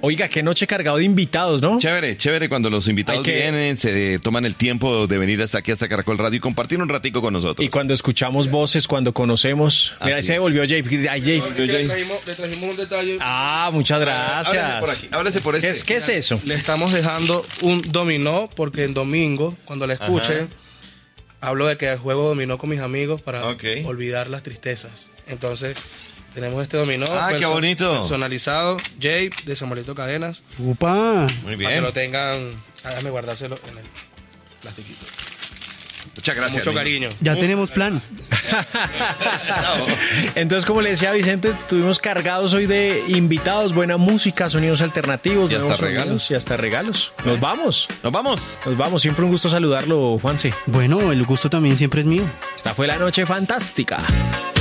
Oiga, qué noche cargado de invitados, ¿no? Chévere cuando los invitados vienen, se toman el tiempo de venir hasta aquí, hasta Caracol Radio y compartir un ratico con nosotros. Y cuando escuchamos voces, cuando conocemos. Mira, ahí se devolvió Jay. Ay, Jay. Le trajimos un detalle. Muchas gracias. Háblese por aquí, háblese por este. ¿Qué es eso? Le estamos dejando un dominó porque el domingo, cuando la escuchen, hablo de que juego dominó con mis amigos para olvidar las tristezas. Entonces, tenemos este dominó qué bonito. Personalizado, Jay, de Samuelito Cadenas. ¡Upa! Muy bien. Para que lo tengan, déjame guardárselo en el plastiquito. Muchas gracias. Mucho cariño. Ya tenemos plan. Entonces, como le decía Vicente, estuvimos cargados hoy de invitados, buena música, sonidos alternativos. Y hasta nuevos regalos. sonidos y hasta regalos. Nos vamos. Nos vamos. Nos vamos. Siempre un gusto saludarlo, Juanse. Bueno, el gusto también siempre es mío. Esta fue la noche fantástica.